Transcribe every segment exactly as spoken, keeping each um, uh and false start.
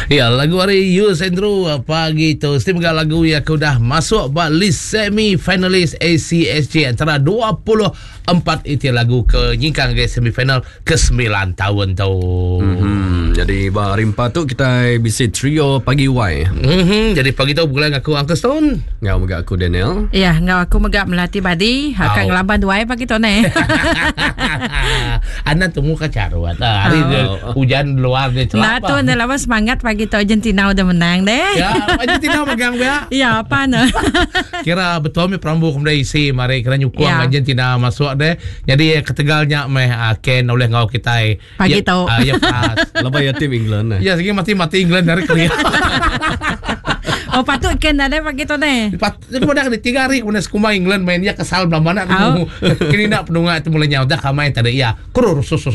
Ya, lagu hari You Sendro pagi tu Semoga lagu yang aku dah masuk buat list semi finalis A C S J antara dua puluh empat itu lagu ke nyingkang ke semi final ke sembilan tahun tu. Mm-hmm. Jadi bah rimpa tu kita bisi trio pagi Y. Mm-hmm. Jadi pagi tu bulan aku Uncle Stone. Ngau megak aku Daniel. Ya, ngau aku megak Melati Badi. Akan ngelaban dua pagi tu ni. Anak tu muka caruat. Hari oh. Hujan luar dia celapa. Nah tu anda lama semangat pagi tu Argentina udah menang deh. Ya, Argentina megang dia. Ya, apa nah. Kira betul mi perambu kemudian isi mari kira nyukuang ya. Argentina masuk deh. Jadi ketegalnya meh uh, Ken oleh ngau kita. Pagi tu. Ah ya pas. Lebih ya tim England. Ya, segi mati-mati England dari kelia. Oh patut Ken ada pagi tu deh. Kemudian di tiga hari kemudian sekuma England mainnya kesal belah mana. Kini nak penungak itu mulai nyaudah kamai tadi ya. Kurur susu.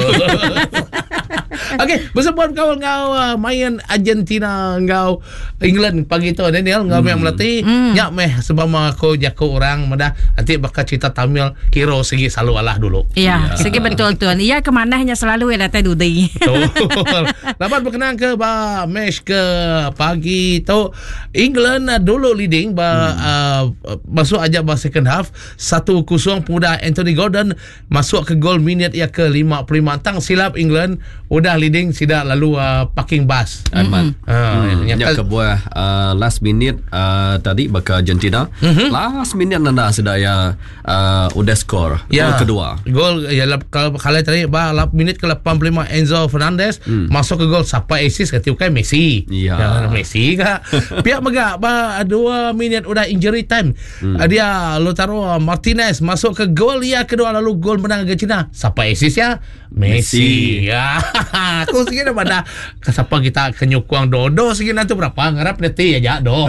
Okey, bersebut kau ngau uh, main Argentina ngau England pagi tu Daniel ngau hmm. yang melatih hmm. nyak meh sebab aku jago orang mudah nanti bakal cerita Tamil hero segi selalu alah dulu. Iya, ya. Segi betul tuan. Iya kemanahnya selalu ya datang dudi. Betul. Dapat berkenan ke ba match ke pagi tu England uh, dulu leading ba hmm. uh, masuk aja ba second half satu kosong pemuda Anthony Gordon masuk ke gol minit ya ke lima puluh lima tang silap England udah leading sida lalu uh, parking bus Aiman. Mm-hmm. Uh, hmm. Yang ke buah uh, last minute uh, tadi bakal Argentina. Mm-hmm. Last minute nanda sida ya uh, udah skor ya. Gol kedua. Gol ya kalau kali tadi ba minit ke lapan puluh lima Enzo Fernandez mm. masuk ke gol siapa assist ketika Messi. Ya. Ya Messi ka. Pihak megak ba dua minit udah injury time. Mm. Uh, dia Lautaro Martinez masuk ke gol ya kedua lalu gol menang Argentina. Siapa assist ya? Messi. Messi. Ya. Aku sih dah pada kesapa kita kenyukuang dodo sih nanti berapa ngarap nanti ya do.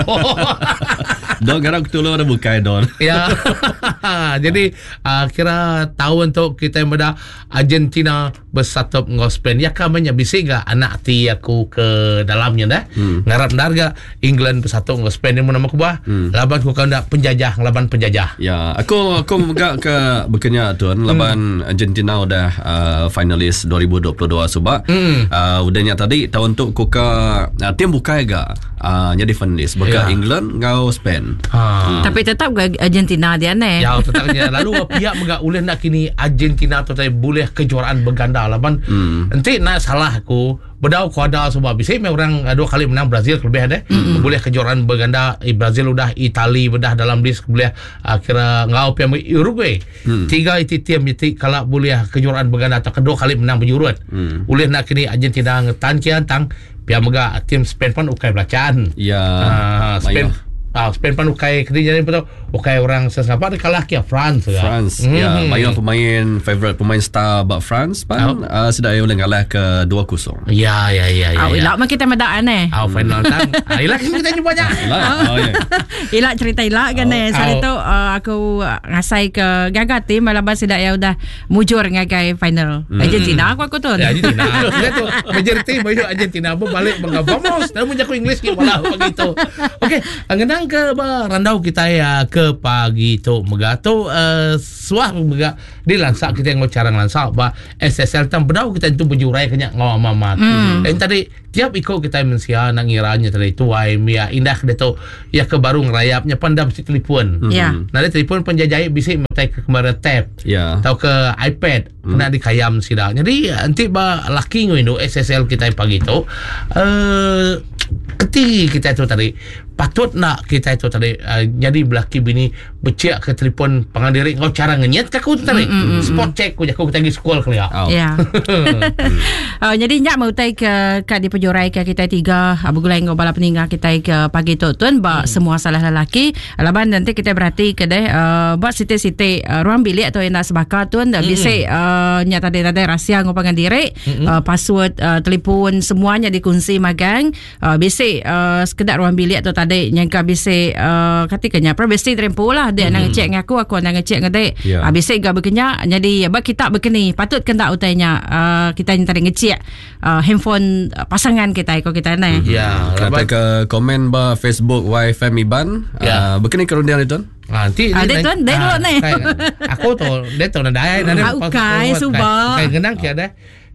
Do ngarap tu lo ada bukai don. Ya. Jadi uh, kira tahun tu kita pada Argentina bersatu dengan Spain. Ya kamanya bisa enggak anak ti aku ke dalamnya dah. Hmm. Ngarap darga England bersatu dengan Spain yang nama kubah. Hmm. Laban ku kau ndak penjajah, laban penjajah. Ya, aku aku megak ke bekenya tuan laban hmm. Argentina udah uh, finalis dua ribu dua puluh dua subak. Hmm. Uh, udahnya tadi tahun tu kuka uh, tim bukai ga uh, jadi finalis buka yeah. England ngau Spain. Ha. Hmm. Tapi tetap Argentina dia ne. Ya tetapnya. Lalu pihak megak uleh nak kini Argentina tu tadi boleh kejuaraan berganda laban. Hmm. Nanti nak salah aku bedau kuada sebab bisa me orang dua kali menang Brazil lebih ada. Mm-hmm. Boleh kejuaraan berganda eh, Brazil udah Itali bedah dalam list boleh uh, kira ngau piam Uruguay. Mm. Tiga itu tim itu kalau boleh kejuaraan berganda atau kedua kali menang berjurut. Mm. Boleh nak kini Argentina ngetan kian tang piam mega tim Spain pun ukai belacan. Ya. Uh, Spain Ah, Spain pun ukai kerja jadi betul. Ukai orang sesapa dia kalah ke France. France. Ya, mm-hmm. banyak pemain favorite pemain star buat France pan oh. uh, sudah boleh kalah ke dua kosong. Ya, ya, ya, ya. Oh, ilak mah kita medaan eh. Ah, final tang. Ah, ilak kita nyubanya. Ilak. Oh, ya. Ilak cerita ilak kan eh. Saat itu uh, aku ngasai ke gagal tim malaban sidak ya udah mujur ngagai final. Mm. Argentina aku aku tu. Ya, Argentina. Dia tu majority baju Argentina apa balik mengabamos dan menjaku English ke malah begitu. Okey, ngenang ke ba randau kita ya ke pagi tu megato uh, suah mega dilansak kita yang cara lansak ba S S L tam bedau kita itu berjurai kenyak ngau mamat. Mm. Dan tadi tiap ikut kita mensia nang iranya tadi tuai mia indah dia tu ya ke baru ngerayapnya pandam si telefon. Ya. Mm. Nah telefon penjajai bisa metai ke kemarin tab. Ya. Atau ke iPad mm. kena dikayam sida. Jadi nanti ba laki ngoindo S S L kita pagi tu uh, keti kita tu tadi patut nak kita itu tadi uh, jadi belaki bini becek ke telefon pengandiri ngau cara ngenyet ke aku tu tadi mm, mm, spot check ku aku kita pergi sekolah kelia. Oh. Ya. uh, jadi nyak mau tai ke kat di penjurai ke kita tiga abu gulai ngau bala peninggal kita ke pagi tu tuan ba mm. semua salah lelaki laban nanti kita berhati ke deh uh, buat siti-siti uh, ruang bilik atau yang nak sebakar tuan mm. bisa uh, nyak tadi tadi rahsia ngau pengandiri mm. uh, password uh, telefon semuanya dikunci magang uh, bisa uh, sekedar ruang bilik atau tadi yang ka bisi uh, katikanya privacy terempo lah dia mm-hmm. nak ngecek dengan aku aku nak ngecek dengan dia yeah. uh, bisi ga berkenya jadi ba kita berkeni patut kena utainya uh, kita yang tadi ngecek uh, handphone uh, pasangan kita ko kita ni ya yeah. Kata ke komen ba Facebook Y F M Iban yeah. uh, berkeni kerundian itu nanti ah, dia tu dia dulu ni aku tu dia tu nak dai nak okay subak kayak genang kia dah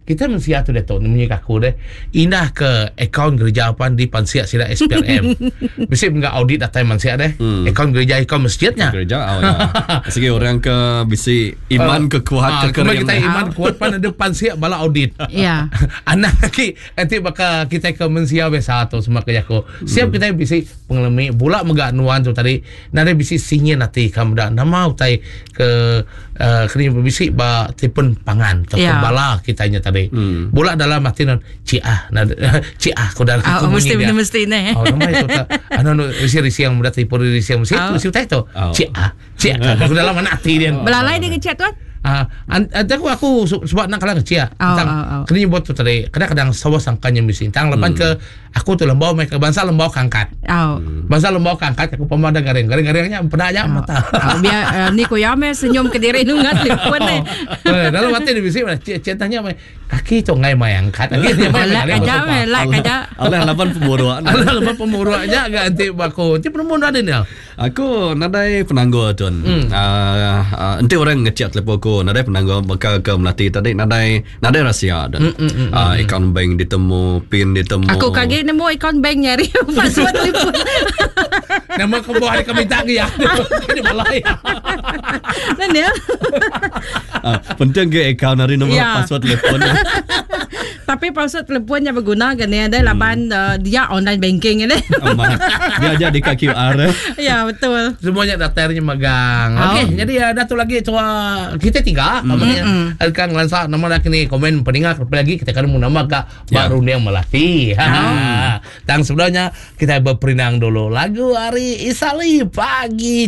kita mesti atur deh tu namanya aku deh indah ke akaun gereja apa di pansiak sila S P R M mesti enggak audit data mansia deh hmm. akaun gereja akaun masjidnya gereja oh ya segi orang ke bisi iman uh, ke kuat uh, ke keren kita iman kuat pan ada pansiak bala audit ya anak lagi nanti bakal kita ke mensia biasa atau semua kerja aku siap kita bisi pengelami pula megak nuan tu tadi nade bisi sinye nanti kamu dah nama utai ke uh, kini bisi ba telefon pangan atau ya. bala kitanya tadi hmm. bola dalam arti non ciah ciah ko dalam oh, mesti dia mesti ne oh nama itu tak anu risi risi yang muda tipu risi yang mesti mesti utai tu ciah ciah ko dalam mana hati dia belalai dia ngechat tuan ah ada aku aku sebab nak kalah kecil tentang oh, oh, oh. kini buat tu tadi kadang-kadang sawas sangkanya mesti tang lepas hmm. ke aku tu lembau mereka bangsa lembau kangkat oh. bangsa lembau kangkat aku pemada garing garing-garingnya pernah aja oh. mata oh, biar uh, ni ko yame senyum ke diri nungat telefon ni dalam hati dia mesti centanya kaki tu ngai mai angkat lagi dia mai aja melak aja Allah lapan pemburuan Allah lapan pemburuan aja ganti bako ti perempuan ada ni aku nadai penangguh tuan nanti orang ngechat telepon aku nadai penangguh bakal ke Melati tadi nadai nadai rahsia dan akaun bank ditemu pin ditemu aku kaget nemu akaun bank nyari password telefon nama kau bawa hari kami tak ya ini balai dan ya penting ke akaun hari nombor password telefon tapi password telefonnya berguna kan ya ada laban uh, dia online banking ini dia aja di Q R ya betul semuanya daftarnya megang oh. Okey jadi ya datu lagi coba kita tiga namanya mm-hmm. Kang Lansa nama lagi ni komen peninggal lagi kita kan mau nama kak yeah. Baru yang melatih ha. Tang sebelumnya kita berperinang dulu lagu hari Isali pagi